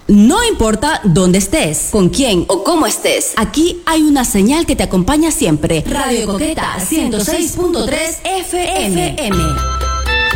No importa dónde estés, con quién o cómo estés, aquí hay una señal que te acompaña siempre. Radio Coqueta 106.3 FM.